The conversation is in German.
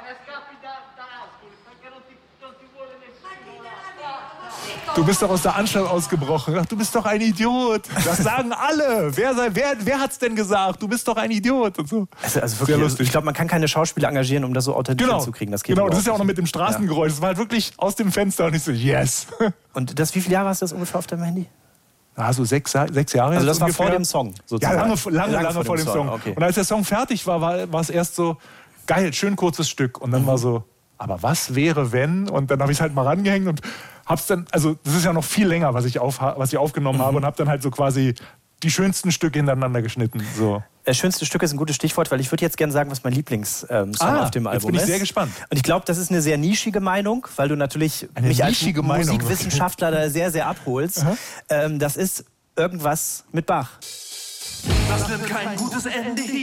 Du bist doch aus der Anstalt ausgebrochen. Ach, du bist doch ein Idiot. Das sagen alle. Wer hat's denn gesagt? Du bist doch ein Idiot. Und so. Also wirklich, lustig. Ich glaube, man kann keine Schauspieler engagieren, um das so authentisch hinzukriegen. Das geht das ist ja auch noch mit dem Straßengeräusch. Das war halt wirklich aus dem Fenster und ich so, yes. Und wie viele Jahre hast du das ungefähr auf deinem Handy? So 6 Jahre. Also das war ungefähr. vor dem Song sozusagen? Ja, lange vor dem Song. Okay. Und als der Song fertig war es erst so, geil, schön kurzes Stück. Und dann war so, aber was wäre, wenn? Und dann habe ich es halt mal rangehängt und hab's dann, also das ist ja noch viel länger, was ich aufgenommen habe und habe dann halt so quasi die schönsten Stücke hintereinander geschnitten. So. Das schönste Stück ist ein gutes Stichwort, weil ich würde jetzt gerne sagen, was mein Lieblingssong auf dem Album ist. Jetzt bin ich sehr gespannt. Und ich glaube, das ist eine sehr nischige Meinung, weil du natürlich mich als Musikwissenschaftler da sehr, sehr abholst. Das ist Irgendwas mit Bach. Das nimmt kein gutes Ende.